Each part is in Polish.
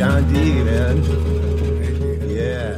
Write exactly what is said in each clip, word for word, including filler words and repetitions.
John D, man. Yeah.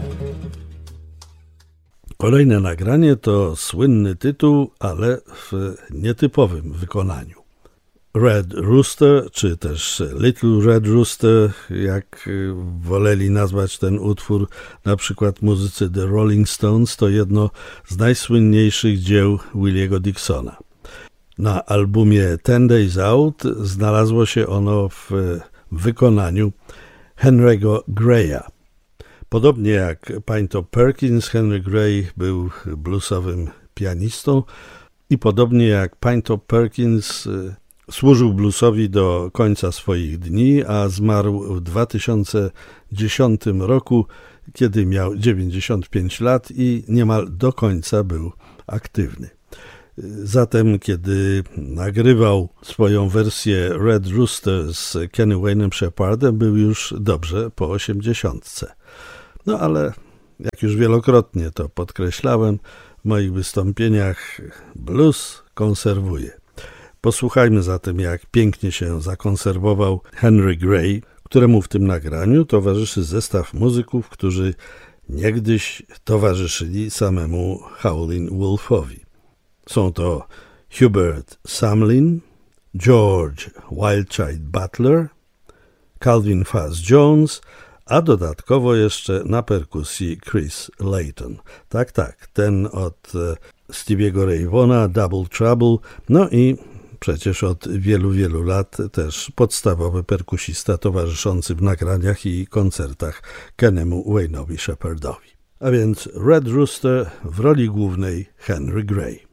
Kolejne nagranie to słynny tytuł, ale w nietypowym wykonaniu. Red Rooster, czy też Little Red Rooster, jak woleli nazwać ten utwór na przykład muzycy The Rolling Stones, to jedno z najsłynniejszych dzieł Williego Dixona. Na albumie Ten Days Out znalazło się ono w wykonaniu Henry'ego Graya. Podobnie jak Pinto Perkins, Henry Gray był bluesowym pianistą i podobnie jak Pinto Perkins służył bluesowi do końca swoich dni, a zmarł w dwa tysiące dziesiątym roku, kiedy miał dziewięćdziesiąt pięć lat i niemal do końca był aktywny. Zatem, kiedy nagrywał swoją wersję Red Rooster z Kenny Wayne'em Shepherdem, był już dobrze po osiemdziesiątce. No ale, jak już wielokrotnie to podkreślałem, w moich wystąpieniach blues konserwuje. Posłuchajmy zatem, jak pięknie się zakonserwował Henry Gray, któremu w tym nagraniu towarzyszy zestaw muzyków, którzy niegdyś towarzyszyli samemu Howlin' Wolfowi. Są to Hubert Sumlin, George Wildchild Butler, Calvin Fuzz Jones, a dodatkowo jeszcze na perkusji Chris Layton. Tak, tak, ten od Stevie'ego Ray Vaughna, Double Trouble, no i przecież od wielu, wielu lat też podstawowy perkusista towarzyszący w nagraniach i koncertach Kenny'emu Wayne'owi Shepherdowi. A więc Red Rooster w roli głównej Henry Gray.